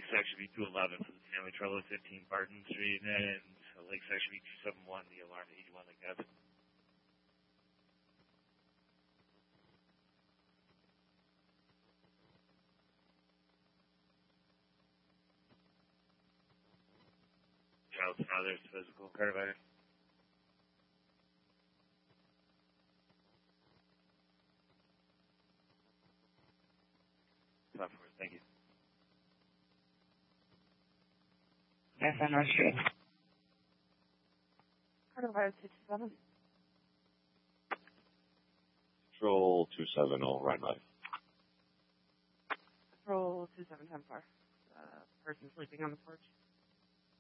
section be 211 for the family trouble at 15 Barton Street, and lake section be 271, the alarm at 81 Lake Ave. Child's father's physical coronavirus. Thank you. SNR Street. Coronavirus 227. Control 270, right life. Control 2710 far. Person sleeping on the porch.